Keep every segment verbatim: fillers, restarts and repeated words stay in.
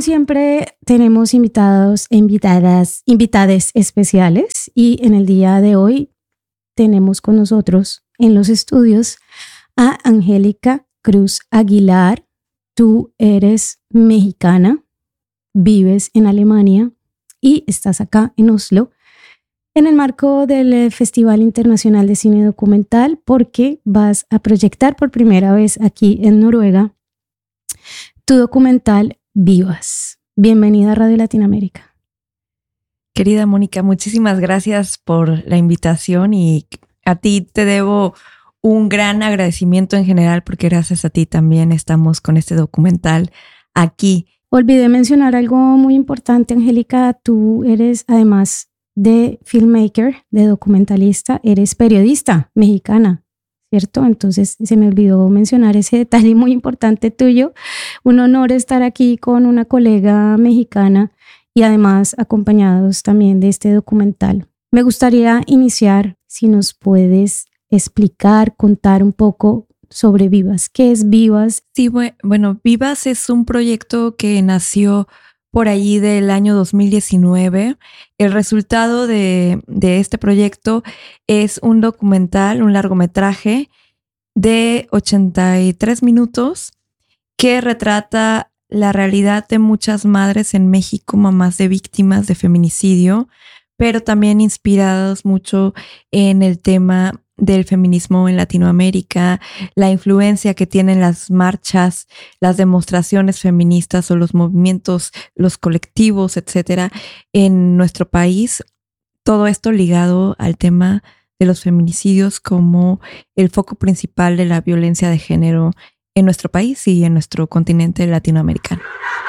siempre tenemos invitados, invitadas, invitades especiales y en el día de hoy tenemos con nosotros en los estudios a Angélica Cruz Aguilar. Tú eres mexicana, vives en Alemania y estás acá en Oslo en el marco del Festival Internacional de Cine Documental porque vas a proyectar por primera vez aquí en Noruega tu documental Vivas. Bienvenida a Radio Latinoamérica. Querida Mónica, muchísimas gracias por la invitación y a ti te debo un gran agradecimiento en general porque gracias a ti también estamos con este documental aquí. Olvidé mencionar algo muy importante, Angélica. Tú eres, además de filmmaker, de documentalista, eres periodista mexicana, ¿cierto? Entonces se me olvidó mencionar ese detalle muy importante tuyo. Un honor estar aquí con una colega mexicana y además acompañados también de este documental. Me gustaría iniciar, si nos puedes explicar, contar un poco sobre Vivas. ¿Qué es Vivas? Sí, bueno, Vivas es un proyecto que nació por allí del año dos mil diecinueve. El resultado de, de este proyecto es un documental, un largometraje de ochenta y tres minutos que retrata la realidad de muchas madres en México, mamás de víctimas de feminicidio, pero también inspirados mucho en el tema del feminismo en Latinoamérica, la influencia que tienen las marchas, las demostraciones feministas o los movimientos, los colectivos, etcétera, en nuestro país. Todo esto ligado al tema de los feminicidios como el foco principal de la violencia de género en nuestro país y en nuestro continente latinoamericano.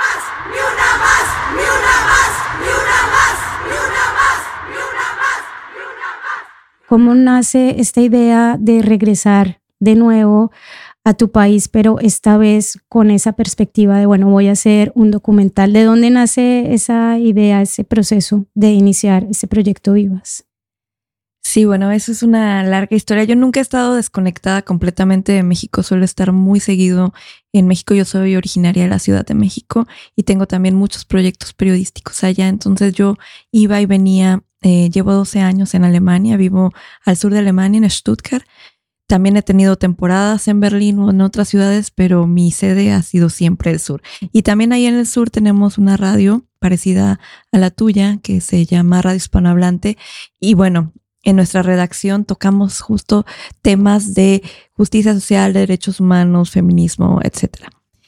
¿Cómo nace esta idea de regresar de nuevo a tu país, pero esta vez con esa perspectiva de, bueno, voy a hacer un documental? ¿De dónde nace esa idea, ese proceso de iniciar este proyecto Vivas? Sí, bueno, eso es una larga historia. Yo nunca he estado desconectada completamente de México, suelo estar muy seguido en México. Yo soy originaria de la Ciudad de México y tengo también muchos proyectos periodísticos allá. Entonces yo iba y venía. Eh, llevo doce años en Alemania, vivo al sur de Alemania, en Stuttgart. También he tenido temporadas en Berlín o en otras ciudades, pero mi sede ha sido siempre el sur. Y también ahí en el sur tenemos una radio parecida a la tuya que se llama Radio Hispanohablante. Y bueno, en nuestra redacción tocamos justo temas de justicia social, de derechos humanos, feminismo, etcétera.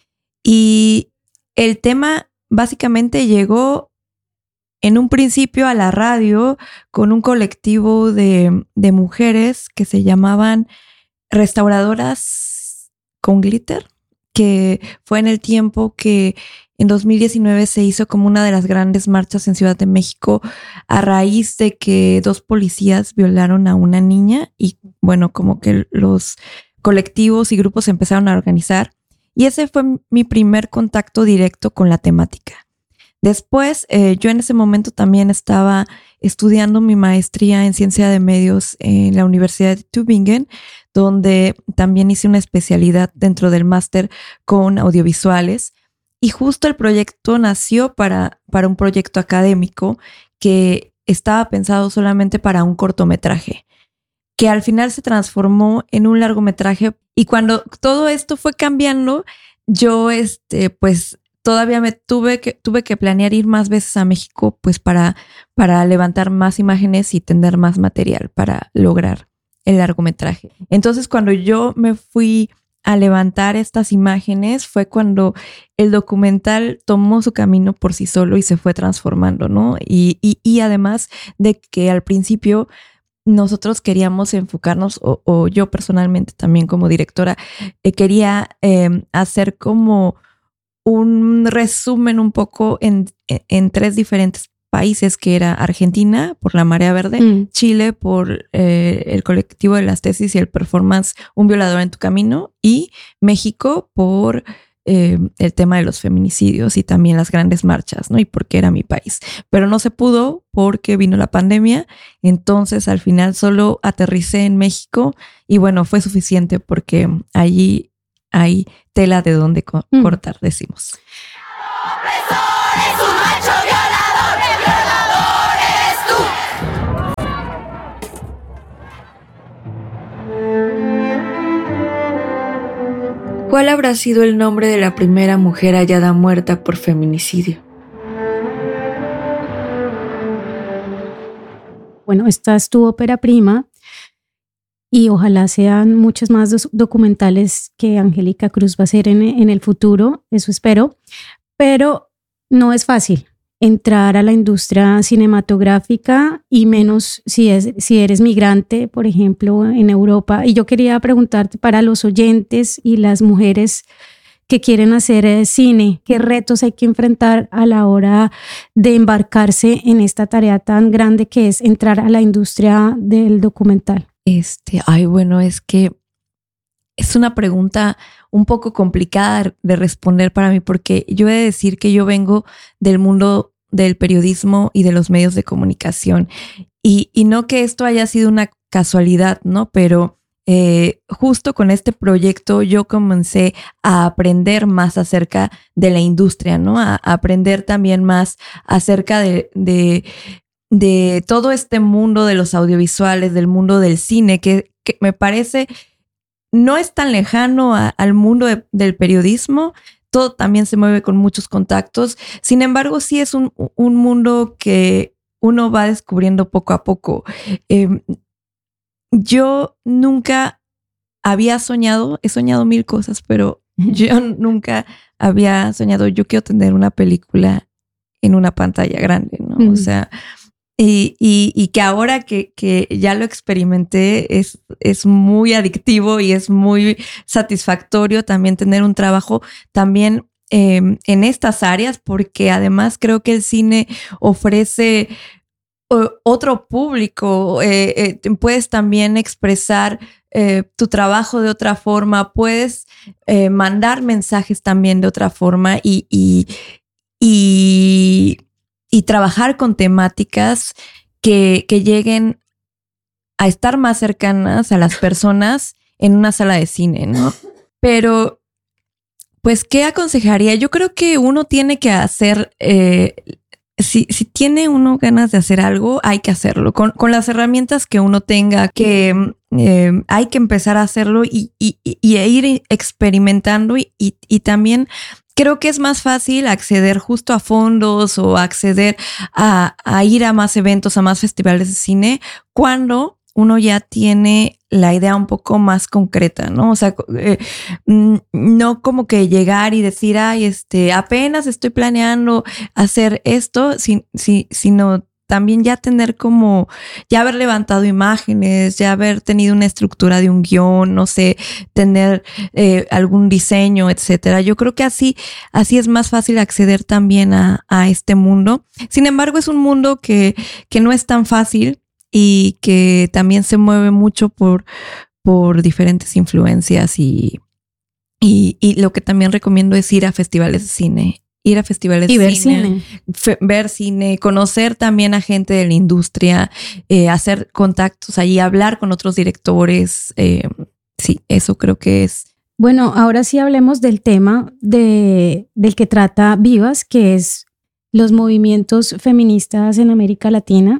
Y el tema básicamente llegó en un principio a la radio con un colectivo de, de mujeres que se llamaban Restauradoras con Glitter, que fue en el tiempo que en dos mil diecinueve se hizo como una de las grandes marchas en Ciudad de México a raíz de que dos policías violaron a una niña y bueno, como que los colectivos y grupos se empezaron a organizar y ese fue mi primer contacto directo con la temática. Después, eh, yo en ese momento también estaba estudiando mi maestría en ciencia de medios en la Universidad de Tübingen, donde también hice una especialidad dentro del máster con audiovisuales. Y justo el proyecto nació para, para un proyecto académico que estaba pensado solamente para un cortometraje, que al final se transformó en un largometraje. Y cuando todo esto fue cambiando, yo este, pues... Todavía me tuve que, tuve que planear ir más veces a México pues para, para levantar más imágenes y tener más material para lograr el largometraje. Entonces, cuando yo me fui a levantar estas imágenes fue cuando el documental tomó su camino por sí solo y se fue transformando, ¿no? Y, y, y además de que al principio nosotros queríamos enfocarnos, o, o yo personalmente también como directora, eh, quería eh, hacer como un resumen un poco en, en tres diferentes países, que era Argentina por la Marea Verde, mm. Chile por eh, el colectivo de las tesis y el performance Un violador en tu camino, y México por eh, el tema de los feminicidios y también las grandes marchas, ¿no? Y porque era mi país. Pero no se pudo porque vino la pandemia, entonces al final solo aterricé en México y bueno, fue suficiente porque allí hay tela de donde co- mm. cortar, decimos. Opresor es un macho violador, el violador eres tú. ¿Cuál habrá sido el nombre de la primera mujer hallada muerta por feminicidio? Bueno, esta es tu ópera prima y ojalá sean muchos más dos documentales que Angélica Cruz va a hacer en, en el futuro, eso espero, pero no es fácil entrar a la industria cinematográfica y menos si, es, si eres migrante, por ejemplo, en Europa. Y yo quería preguntarte para los oyentes y las mujeres que quieren hacer eh, cine, ¿qué retos hay que enfrentar a la hora de embarcarse en esta tarea tan grande que es entrar a la industria del documental? Este, ay, bueno, es que es una pregunta un poco complicada de responder para mí, porque yo he de decir que yo vengo del mundo del periodismo y de los medios de comunicación. Y, y no que esto haya sido una casualidad, ¿no? Pero eh, justo con este proyecto yo comencé a aprender más acerca de la industria, ¿no? A, a aprender también más acerca de, de, de todo este mundo de los audiovisuales, del mundo del cine, que, que me parece no es tan lejano a, al mundo de, del periodismo. Todo también se mueve con muchos contactos. Sin embargo, sí es un, un mundo que uno va descubriendo poco a poco. Eh, yo nunca había soñado, he soñado mil cosas, pero yo nunca había soñado, yo quiero tener una película en una pantalla grande, ¿no? Mm. O sea, y, y, y que ahora que, que ya lo experimenté es, es muy adictivo y es muy satisfactorio también tener un trabajo también eh, en estas áreas, porque además creo que el cine ofrece uh, otro público, eh, eh, puedes también expresar eh, tu trabajo de otra forma, puedes eh, mandar mensajes también de otra forma y, y, y y trabajar con temáticas que, que lleguen a estar más cercanas a las personas en una sala de cine, ¿no? Pero, pues, ¿qué aconsejaría? Yo creo que uno tiene que hacer, eh, si, si tiene uno ganas de hacer algo, hay que hacerlo. Con, con las herramientas que uno tenga, que eh, hay que empezar a hacerlo y, y, y ir experimentando y, y, y también creo que es más fácil acceder justo a fondos o acceder a, a ir a más eventos, a más festivales de cine, cuando uno ya tiene la idea un poco más concreta, ¿no? O sea, eh, no como que llegar y decir, ay, este, apenas estoy planeando hacer esto, si, si, sino también ya tener como, ya haber levantado imágenes, ya haber tenido una estructura de un guión, no sé, tener eh, algún diseño, etcétera. Yo creo que así, así es más fácil acceder también a, a este mundo. Sin embargo, es un mundo que, que no es tan fácil y que también se mueve mucho por, por diferentes influencias y, y, y lo que también recomiendo es ir a festivales de cine. Ir a festivales y de ver cine, cine. Fe, ver cine, conocer también a gente de la industria, eh, hacer contactos allí, hablar con otros directores. Eh, sí, eso creo que es. Bueno, ahora sí hablemos del tema de, del que trata Vivas, que es los movimientos feministas en América Latina,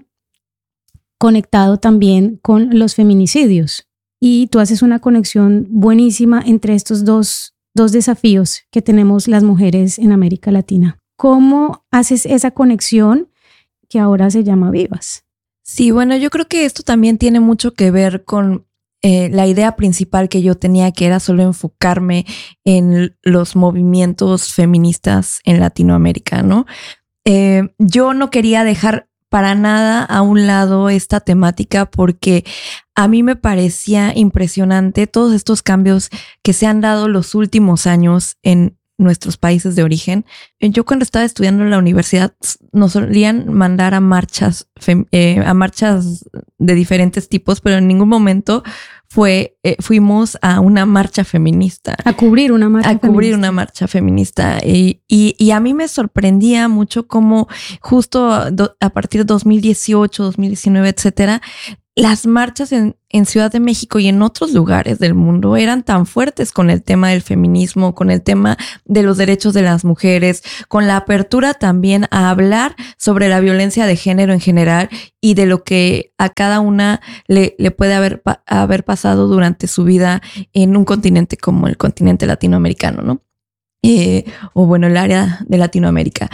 conectado también con los feminicidios. Y tú haces una conexión buenísima entre estos dos dos desafíos que tenemos las mujeres en América Latina. ¿Cómo haces esa conexión que ahora se llama Vivas? Sí, bueno, yo creo que esto también tiene mucho que ver con eh, la idea principal que yo tenía, que era solo enfocarme en los movimientos feministas en Latinoamérica, ¿no? Eh, yo no quería dejar para nada a un lado esta temática porque a mí me parecía impresionante todos estos cambios que se han dado los últimos años en nuestros países de origen. Yo cuando estaba estudiando en la universidad nos solían mandar a marchas, eh, a marchas de diferentes tipos, pero en ningún momento fue, eh, fuimos a una marcha feminista. A cubrir una marcha A feminista. cubrir una marcha feminista. Y, y, y a mí me sorprendía mucho cómo justo do, a partir de dos mil dieciocho, dos mil diecinueve, etcétera, las marchas en, en Ciudad de México y en otros lugares del mundo eran tan fuertes con el tema del feminismo, con el tema de los derechos de las mujeres, con la apertura también a hablar sobre la violencia de género en general y de lo que a cada una le, le puede haber, haber pasado durante su vida en un continente como el continente latinoamericano, ¿no? Eh, o bueno, el área de Latinoamérica.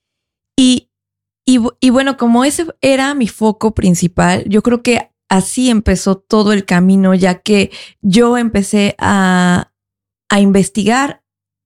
Y Y, y bueno, como ese era mi foco principal, yo creo que así empezó todo el camino, ya que yo empecé a, a investigar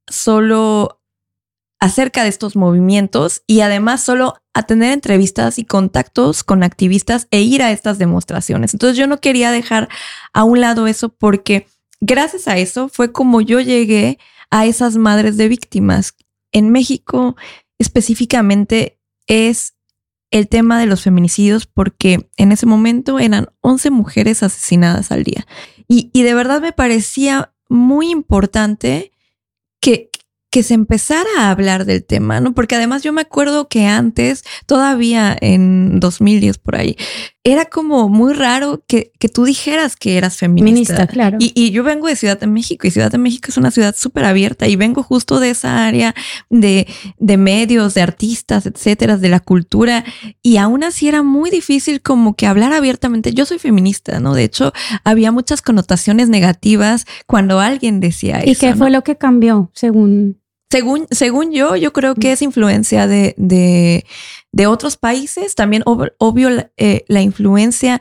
solo acerca de estos movimientos y además solo a tener entrevistas y contactos con activistas e ir a estas demostraciones. Entonces yo no quería dejar a un lado eso porque gracias a eso fue como yo llegué a esas madres de víctimas. En México específicamente es el tema de los feminicidios porque en ese momento eran once mujeres asesinadas al día. Y, y de verdad me parecía muy importante que, que se empezara a hablar del tema, ¿no? Porque además yo me acuerdo que antes, todavía en dos mil diez por ahí, era como muy raro que, que tú dijeras que eras feminista. Feminista, claro. Y, y yo vengo de Ciudad de México y Ciudad de México es una ciudad súper abierta y vengo justo de esa área de, de medios, de artistas, etcétera, de la cultura. Y aún así era muy difícil como que hablar abiertamente. Yo soy feminista, ¿no? De hecho, había muchas connotaciones negativas cuando alguien decía eso. ¿Y qué ¿no? fue lo que cambió según... Según, según yo, yo creo que es influencia de, de, de otros países, también ob, obvio la, eh, la influencia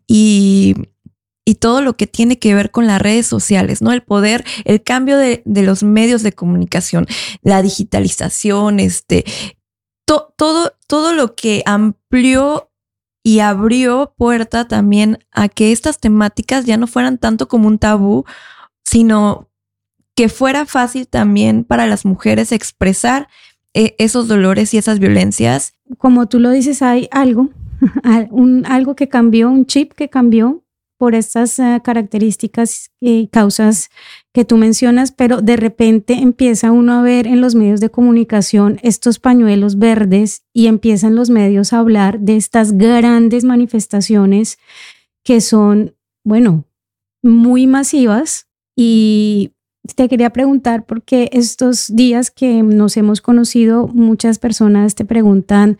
y, y todo lo que tiene que ver con las redes sociales, ¿no? El poder, el cambio de, de los medios de comunicación, la digitalización, este, to, todo, todo lo que amplió y abrió puerta también a que estas temáticas ya no fueran tanto como un tabú, sino que fuera fácil también para las mujeres expresar eh, esos dolores y esas violencias. Como tú lo dices, hay algo, un, algo que cambió, un chip que cambió por estas uh, características y causas que tú mencionas, pero de repente empieza uno a ver en los medios de comunicación estos pañuelos verdes y empiezan los medios a hablar de estas grandes manifestaciones que son, bueno, muy masivas. Y te quería preguntar, porque estos días que nos hemos conocido, muchas personas te preguntan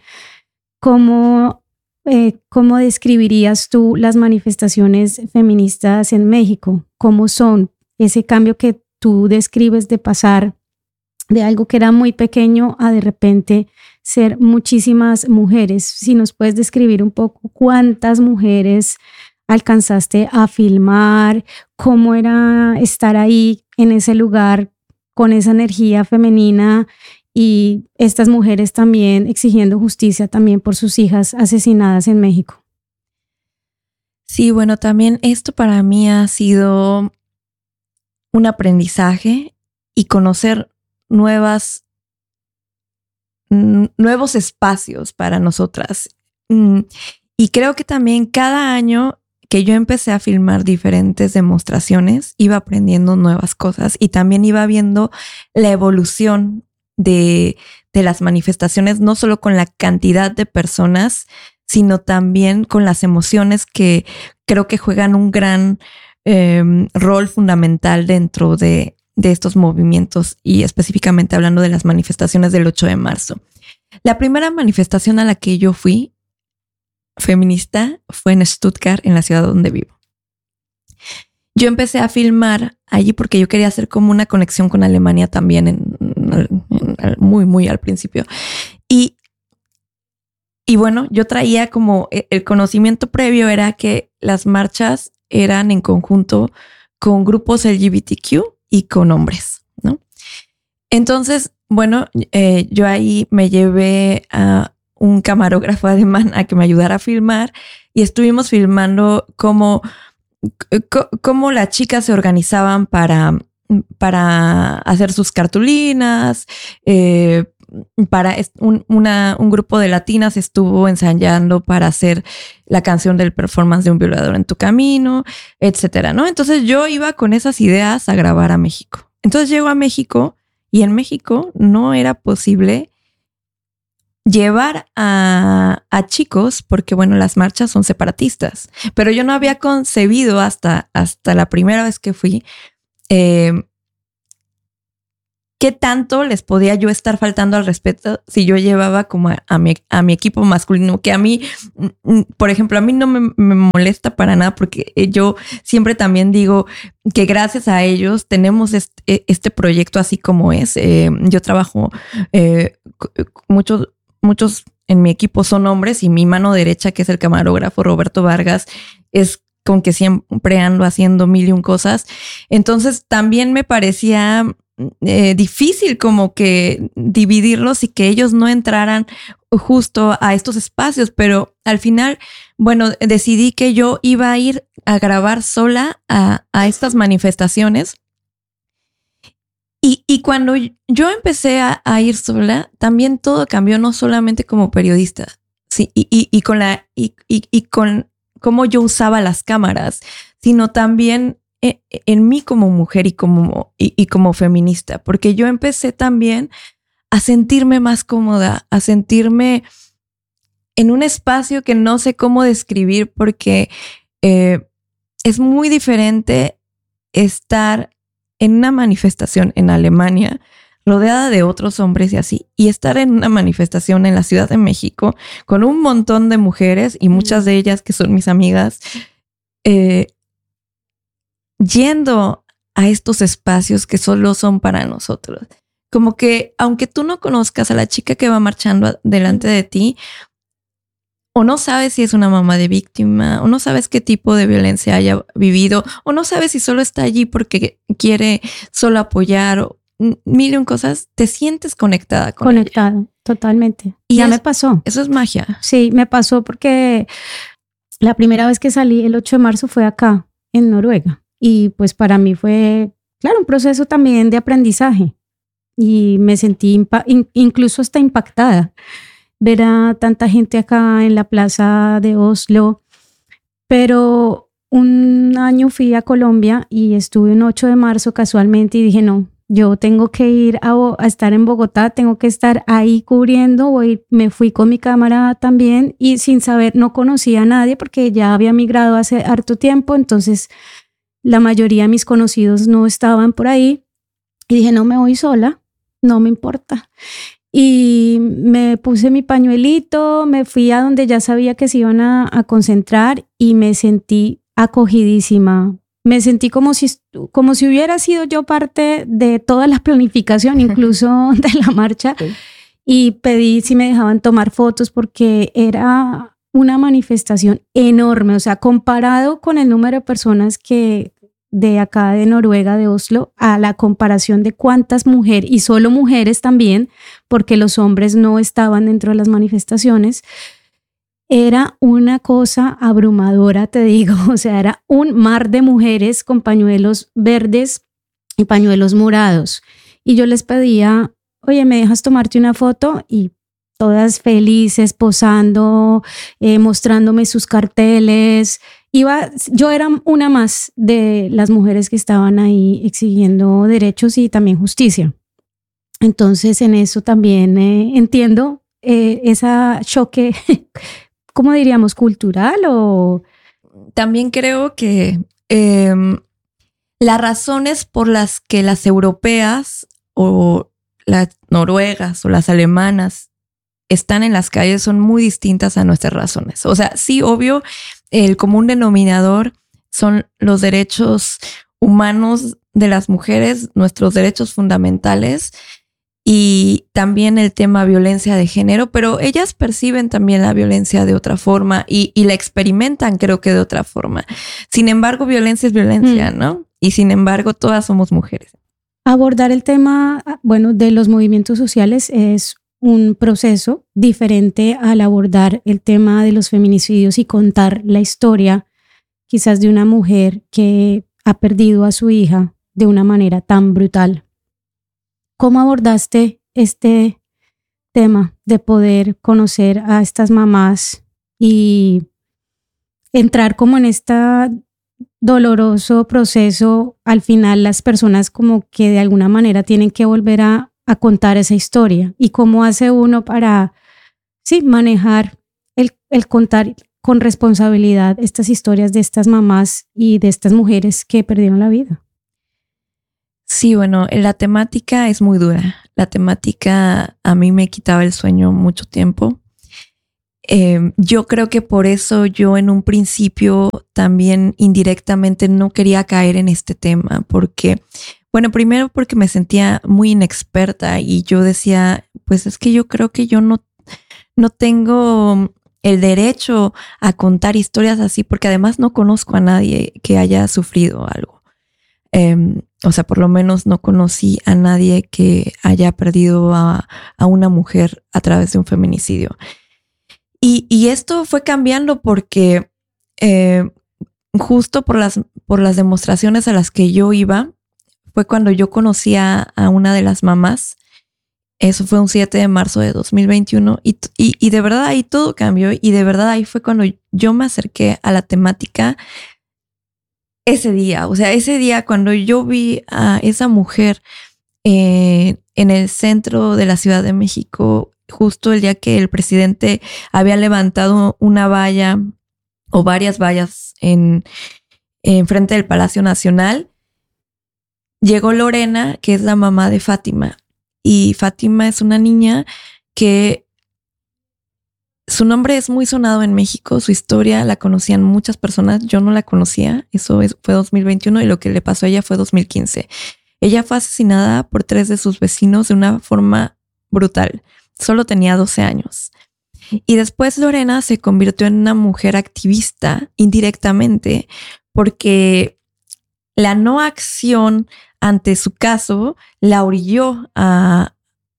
cómo, eh, cómo describirías tú las manifestaciones feministas en México, cómo son ese cambio que tú describes de pasar de algo que era muy pequeño a de repente ser muchísimas mujeres. Si nos puedes describir un poco cuántas mujeres alcanzaste a filmar, cómo era estar ahí en ese lugar con esa energía femenina y estas mujeres también exigiendo justicia también por sus hijas asesinadas en México. Sí, bueno, también esto para mí ha sido un aprendizaje y conocer nuevas, nuevos espacios para nosotras. Y creo que también cada año que yo empecé a filmar diferentes demostraciones, iba aprendiendo nuevas cosas y también iba viendo la evolución de, de las manifestaciones, no solo con la cantidad de personas, sino también con las emociones que creo que juegan un gran eh, rol fundamental dentro de, de estos movimientos y específicamente hablando de las manifestaciones del ocho de marzo. La primera manifestación a la que yo fui feminista fue en Stuttgart, en la ciudad donde vivo. Yo empecé a filmar allí porque yo quería hacer como una conexión con Alemania también en, en, en, muy, muy al principio. Y, y bueno, yo traía como el conocimiento previo era que las marchas eran en conjunto con grupos L G B T Q y con hombres, ¿no? Entonces, bueno, eh, yo ahí me llevé a un camarógrafo alemán a que me ayudara a filmar y estuvimos filmando cómo, cómo las chicas se organizaban para, para hacer sus cartulinas, eh, para un, una, un grupo de latinas estuvo ensayando para hacer la canción del performance de Un violador en tu camino, etcétera, ¿no? Entonces yo iba con esas ideas a grabar a México. Entonces llego a México y en México no era posible llevar a, a chicos, porque bueno, las marchas son separatistas, pero yo no había concebido hasta, hasta la primera vez que fui eh, qué tanto les podía yo estar faltando al respeto si yo llevaba como a, a, mi, a mi equipo masculino, que a mí, por ejemplo, a mí no me, me molesta para nada, porque yo siempre también digo que gracias a ellos tenemos este, este proyecto así como es. Eh, yo trabajo, eh, muchos, muchos en mi equipo son hombres, y mi mano derecha, que es el camarógrafo Roberto Vargas, es con que siempre ando haciendo mil y un cosas. Entonces también me parecía Eh, difícil como que dividirlos y que ellos no entraran justo a estos espacios, pero al final, bueno, decidí que yo iba a ir a grabar sola a, a estas manifestaciones. Y, y cuando yo empecé a, a ir sola, también todo cambió, no solamente como periodista, sí, y, y, y con la y, y, y con cómo yo usaba las cámaras, sino también en mí como mujer y como, y, y como feminista, porque yo empecé también a sentirme más cómoda, a sentirme en un espacio que no sé cómo describir, porque eh, es muy diferente estar en una manifestación en Alemania rodeada de otros hombres y así, y estar en una manifestación en la Ciudad de México con un montón de mujeres, y muchas de ellas que son mis amigas, eh, yendo a estos espacios que solo son para nosotros. Como que aunque tú no conozcas a la chica que va marchando delante de ti, o no sabes si es una mamá de víctima, o no sabes qué tipo de violencia haya vivido, o no sabes si solo está allí porque quiere solo apoyar, o mil y un cosas, te sientes conectada con Conectada, ella. Totalmente. Y ya es, me pasó. Eso es magia. Sí, me pasó porque la primera vez que salí el ocho de marzo fue acá, en Noruega. Y pues para mí fue, claro, un proceso también de aprendizaje. Y me sentí impa- in- incluso hasta impactada. Ver a tanta gente acá en la plaza de Oslo. Pero un año fui a Colombia y estuve un ocho de marzo casualmente y dije, no, yo tengo que ir a, a estar en Bogotá, tengo que estar ahí cubriendo. Voy, me fui con mi cámara también y sin saber, no conocía a nadie porque ya había migrado hace harto tiempo, entonces la mayoría de mis conocidos no estaban por ahí y dije, no, me voy sola, no me importa. Y me puse mi pañuelito, me fui a donde ya sabía que se iban a, a concentrar y me sentí acogidísima. Me sentí como si, como si hubiera sido yo parte de toda la planificación, incluso de la marcha. Sí. Y pedí si me dejaban tomar fotos porque era una manifestación enorme, o sea, comparado con el número de personas que de acá de Noruega, de Oslo, a la comparación de cuántas mujeres, y solo mujeres también, porque los hombres no estaban dentro de las manifestaciones, era una cosa abrumadora, te digo, o sea, era un mar de mujeres con pañuelos verdes y pañuelos morados. Y yo les pedía, oye, ¿me dejas tomarte una foto? Y todas felices, posando, eh, mostrándome sus carteles. Iba, yo era una más de las mujeres que estaban ahí exigiendo derechos y también justicia. Entonces, en eso también eh, entiendo eh, ese choque, ¿cómo diríamos? ¿Cultural o...? También creo que eh, las razones por las que las europeas o las noruegas o las alemanas están en las calles son muy distintas a nuestras razones. O sea, sí, obvio, el común denominador son los derechos humanos de las mujeres, nuestros derechos fundamentales, y también el tema violencia de género, pero ellas perciben también la violencia de otra forma y, y la experimentan, creo que de otra forma. Sin embargo, violencia es violencia, mm. ¿no? Y sin embargo, todas somos mujeres. Abordar el tema, bueno, de los movimientos sociales es un proceso diferente al abordar el tema de los feminicidios y contar la historia quizás de una mujer que ha perdido a su hija de una manera tan brutal. ¿Cómo abordaste este tema de poder conocer a estas mamás y entrar como en este doloroso proceso? Al final las personas como que de alguna manera tienen que volver a, a contar esa historia. ¿Y cómo hace uno para sí, manejar, el, el contar con responsabilidad estas historias de estas mamás y de estas mujeres que perdieron la vida. Sí, bueno, la temática es muy dura. La temática a mí me quitaba el sueño mucho tiempo. Eh, yo creo que por eso yo en un principio también indirectamente no quería caer en este tema, porque, bueno, primero porque me sentía muy inexperta y yo decía, pues es que yo creo que yo no, no tengo el derecho a contar historias así, porque además no conozco a nadie que haya sufrido algo. Eh, o sea, por lo menos no conocí a nadie que haya perdido a, a una mujer a través de un feminicidio. Y, y esto fue cambiando porque eh, justo por las, por las demostraciones a las que yo iba, fue cuando yo conocí a, a una de las mamás. Eso fue un siete de marzo de dos mil veintiuno y, y, y de verdad ahí todo cambió y de verdad ahí fue cuando yo me acerqué a la temática ese día. O sea, ese día cuando yo vi a esa mujer eh, en el centro de la Ciudad de México, justo el día que el presidente había levantado una valla o varias vallas en, en frente del Palacio Nacional, llegó Lorena, que es la mamá de Fátima. Y Fátima es una niña que su nombre es muy sonado en México, su historia la conocían muchas personas, yo no la conocía, eso es, fue dos mil veintiuno y lo que le pasó a ella fue dos mil quince. Ella fue asesinada por tres de sus vecinos de una forma brutal, solo tenía doce años. Y después Lorena se convirtió en una mujer activista indirectamente porque la no acción ante su caso la orilló a,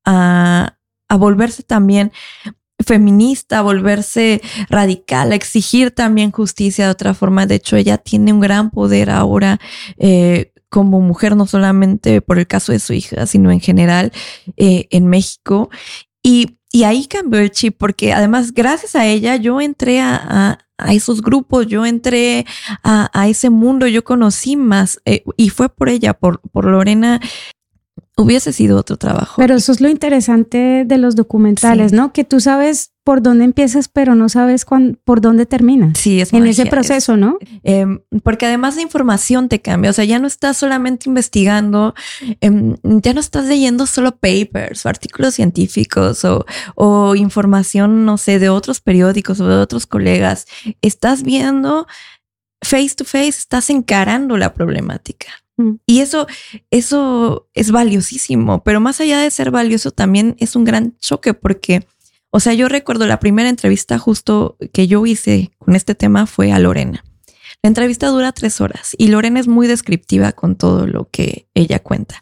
a, a volverse también feminista, a volverse radical, a exigir también justicia de otra forma. De hecho, ella tiene un gran poder ahora eh, como mujer, no solamente por el caso de su hija, sino en general eh, en México. Y, y ahí cambió el chip, porque además, gracias a ella, yo entré a, a a esos grupos, yo entré a, a ese mundo, yo conocí más eh, y fue por ella, por, por Lorena, hubiese sido otro trabajo. Pero eso es lo interesante de los documentales, sí, ¿no? Que tú sabes por dónde empiezas, pero no sabes cuándo, por dónde terminas. Sí, es en magia, ese proceso, es, ¿no? Eh, porque además la información te cambia, o sea, ya no estás solamente investigando, eh, ya no estás leyendo solo papers o artículos científicos o, o información, no sé, de otros periódicos o de otros colegas. Estás viendo face to face, estás encarando la problemática. Mm. Y eso, eso es valiosísimo, pero más allá de ser valioso, también es un gran choque porque, o sea, yo recuerdo la primera entrevista justo que yo hice con este tema fue a Lorena. La entrevista dura tres horas y Lorena es muy descriptiva con todo lo que ella cuenta.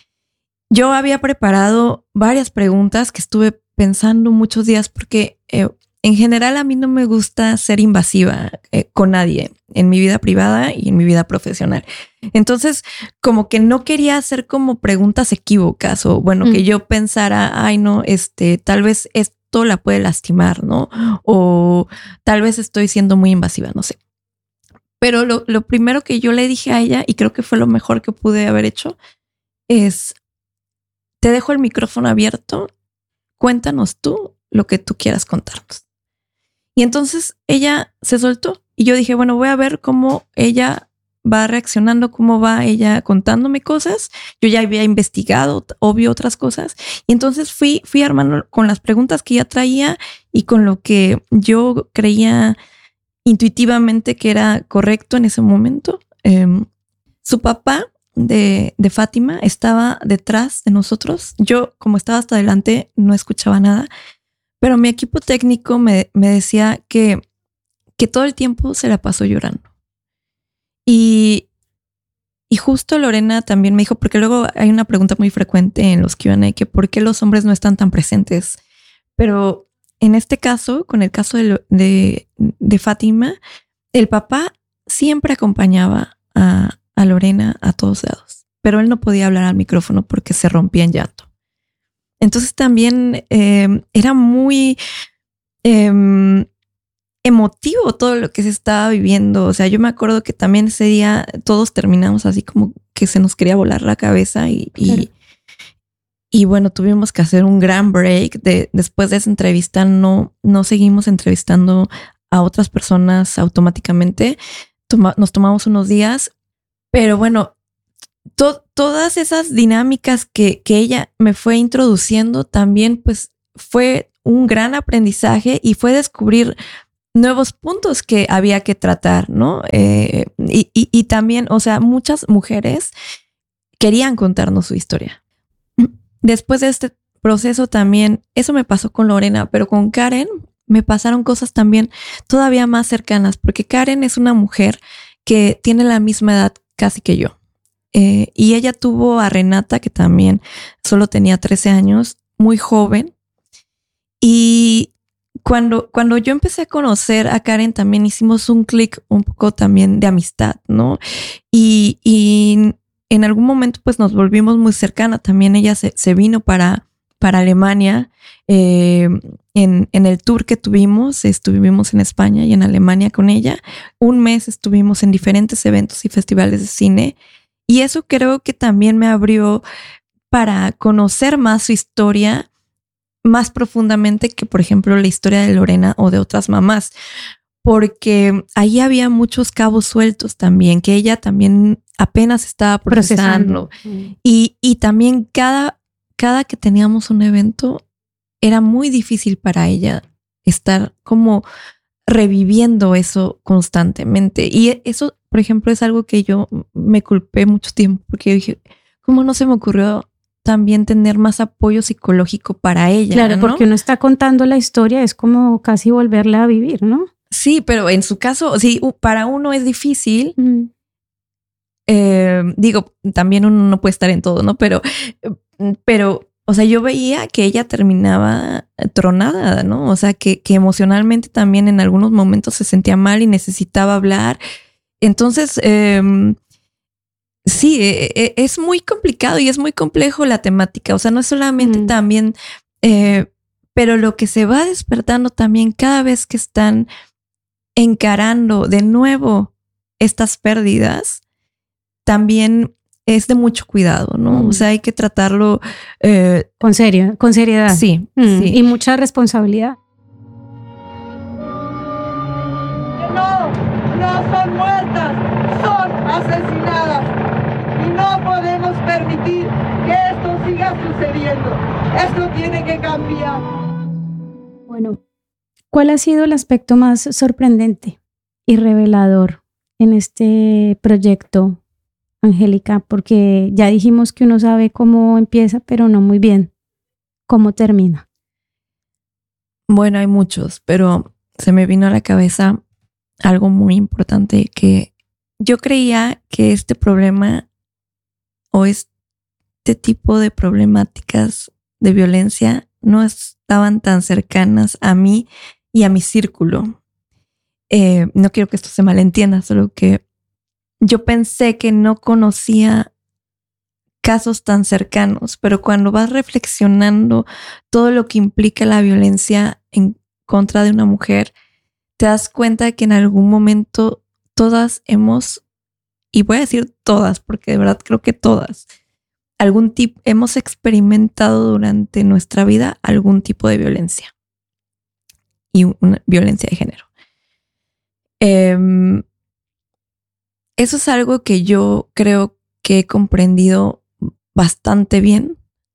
Yo había preparado varias preguntas que estuve pensando muchos días porque eh, en general a mí no me gusta ser invasiva eh, con nadie en mi vida privada y en mi vida profesional. Entonces, como que no quería hacer como preguntas equívocas o bueno, mm. que yo pensara, ay no, este, tal vez esto la puede lastimar, ¿no? O tal vez estoy siendo muy invasiva, no sé. Pero lo, lo primero que yo le dije a ella, y creo que fue lo mejor que pude haber hecho, es, te dejo el micrófono abierto, cuéntanos tú lo que tú quieras contarnos. Y entonces ella se soltó y yo dije, bueno, voy a ver cómo ella va reaccionando, cómo va ella contándome cosas. Yo ya había investigado, obvio, otras cosas. Y entonces fui, fui armando con las preguntas que ella traía y con lo que yo creía intuitivamente que era correcto en ese momento. Eh, su papá de, de Fátima estaba detrás de nosotros. Yo, como estaba hasta adelante, no escuchaba nada. Pero mi equipo técnico me, me decía que, que todo el tiempo se la pasó llorando. Y, y justo Lorena también me dijo, porque luego hay una pregunta muy frecuente en los Q and A, que por qué los hombres no están tan presentes. Pero en este caso, con el caso de, de, de Fátima, el papá siempre acompañaba a, a Lorena a todos lados. Pero él no podía hablar al micrófono porque se rompía en llanto. Entonces también eh, era muy eh, emotivo todo lo que se estaba viviendo. O sea, yo me acuerdo que también ese día todos terminamos así como que se nos quería volar la cabeza y, y, Y bueno, tuvimos que hacer un gran break. De, después de esa entrevista no, no seguimos entrevistando a otras personas automáticamente. Toma, nos tomamos unos días. Pero bueno, to, todas esas dinámicas que, que ella me fue introduciendo también pues fue un gran aprendizaje y fue descubrir nuevos puntos que había que tratar, ¿no? Eh, y, y, y también, o sea, muchas mujeres querían contarnos su historia. Después de este proceso también, eso me pasó con Lorena, pero con Karen me pasaron cosas también todavía más cercanas, porque Karen es una mujer que tiene la misma edad casi que yo. Eh, y ella tuvo a Renata, que también solo tenía trece años, muy joven. Y cuando, cuando yo empecé a conocer a Karen, también hicimos un clic un poco también de amistad, ¿no? Y, y en algún momento pues nos volvimos muy cercanas. También ella se, se vino para, para Alemania. Eh, en, en el tour que tuvimos, estuvimos en España y en Alemania con ella. Un mes estuvimos en diferentes eventos y festivales de cine. Y eso creo que también me abrió para conocer más su historia más profundamente que, por ejemplo, la historia de Lorena o de otras mamás. Porque ahí había muchos cabos sueltos también, que ella también apenas estaba procesando. procesando. Y, y también cada, cada que teníamos un evento era muy difícil para ella estar como reviviendo eso constantemente. Y eso, por ejemplo, es algo que yo me culpé mucho tiempo, porque yo dije, ¿cómo no se me ocurrió también tener más apoyo psicológico para ella? Claro, ¿no? porque uno está contando la historia, es como casi volverla a vivir, ¿no? Sí, pero en su caso, sí, para uno es difícil. Mm. Eh, digo, también uno no puede estar en todo, ¿no? Pero, pero, o sea, yo veía que ella terminaba tronada, ¿no? O sea, que, que emocionalmente también en algunos momentos se sentía mal y necesitaba hablar. Entonces, eh, sí, eh, es muy complicado y es muy complejo la temática. O sea, no es solamente mm. también, eh, pero lo que se va despertando también cada vez que están encarando de nuevo estas pérdidas, también es de mucho cuidado, ¿no? Mm. O sea, hay que tratarlo eh, con serio, con seriedad. Sí, mm. sí. Y mucha responsabilidad. No, no son muertas, son asesinadas. Y no podemos permitir que esto siga sucediendo. Esto tiene que cambiar. Bueno, ¿cuál ha sido el aspecto más sorprendente y revelador en este proyecto, Angélica? Porque ya dijimos que uno sabe cómo empieza, pero no muy bien cómo termina. Bueno, hay muchos, pero se me vino a la cabeza algo muy importante, que yo creía que este problema o este tipo de problemáticas de violencia no estaban tan cercanas a mí y a mi círculo. Eh, no quiero que esto se malentienda, solo que yo pensé que no conocía casos tan cercanos, pero cuando vas reflexionando todo lo que implica la violencia en contra de una mujer, te das cuenta que en algún momento todas hemos, y voy a decir todas, porque de verdad creo que todas, algún tipo, hemos experimentado durante nuestra vida algún tipo de violencia y una violencia de género. Eh, eso es algo que yo creo que he comprendido bastante bien,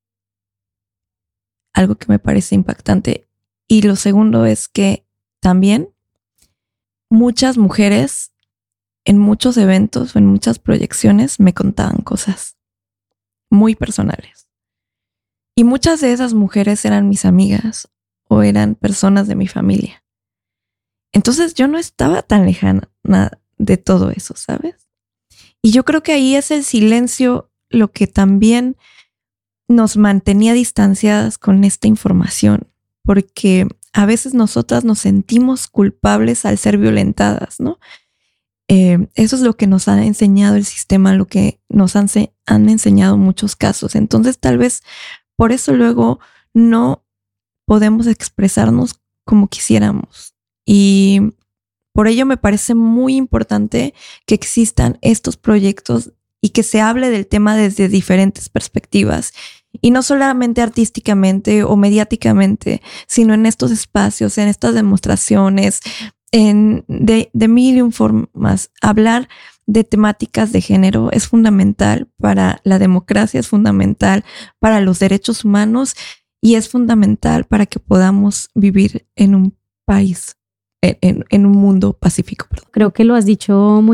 algo que me parece impactante. Y lo segundo es que también muchas mujeres en muchos eventos o en muchas proyecciones me contaban cosas muy personales. Y muchas de esas mujeres eran mis amigas o eran personas de mi familia. Entonces yo no estaba tan lejana de todo eso, ¿sabes? Y yo creo que ahí es el silencio lo que también nos mantenía distanciadas con esta información, porque a veces nosotras nos sentimos culpables al ser violentadas, ¿no? Eh, eso es lo que nos ha enseñado el sistema, lo que nos han, han enseñado muchos casos. Entonces tal vez por eso luego no podemos expresarnos como quisiéramos. Y por ello me parece muy importante que existan estos proyectos y que se hable del tema desde diferentes perspectivas Y no solamente artísticamente o mediáticamente, sino en estos espacios, en estas demostraciones, en de, de mil y un formas. Hablar de temáticas de género es fundamental para la democracia, es fundamental para los derechos humanos y es fundamental para que podamos vivir en un país, en, en, en un mundo pacífico. Perdón. Creo que lo has dicho muy